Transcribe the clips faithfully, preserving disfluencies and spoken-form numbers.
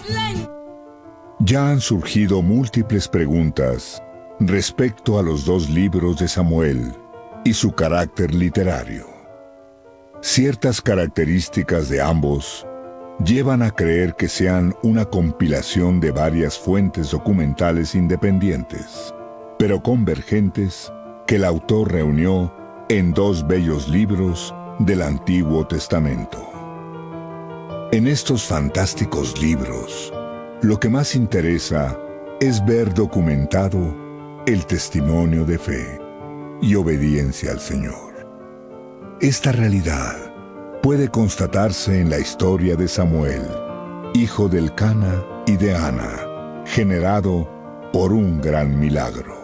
Ya han surgido múltiples preguntas respecto a los dos libros de Samuel y su carácter literario. Ciertas características de ambos llevan a creer que sean una compilación de varias fuentes documentales independientes, pero convergentes, que el autor reunió en dos bellos libros del Antiguo Testamento. En estos fantásticos libros, lo que más interesa es ver documentado el testimonio de fe y obediencia al Señor. Esta realidad puede constatarse en la historia de Samuel, hijo del Elcana y de Ana, generado por un gran milagro.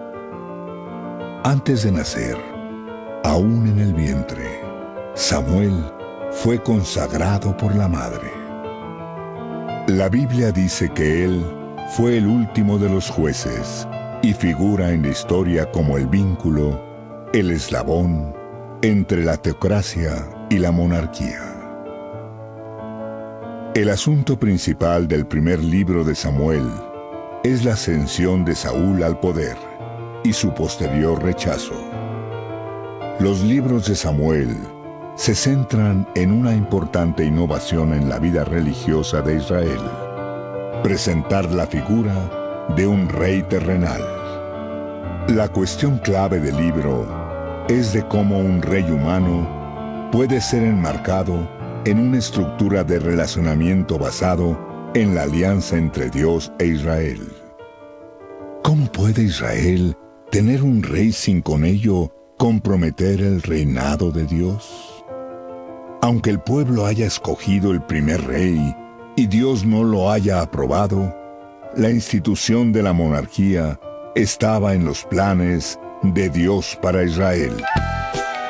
Antes de nacer, aún en el vientre, Samuel fue consagrado por la madre. La Biblia dice que él fue el último de los jueces y figura en la historia como el vínculo, el eslabón, entre la teocracia y la monarquía. El asunto principal del primer libro de Samuel es la ascensión de Saúl al poder y su posterior rechazo. Los libros de Samuel se centran en una importante innovación en la vida religiosa de Israel: presentar la figura de un rey terrenal. La cuestión clave del libro es de cómo un rey humano puede ser enmarcado en una estructura de relacionamiento basado en la alianza entre Dios e Israel. ¿Cómo puede Israel tener un rey sin con ello comprometer el reinado de Dios? Aunque el pueblo haya escogido el primer rey y Dios no lo haya aprobado, la institución de la monarquía estaba en los planes de Dios para Israel.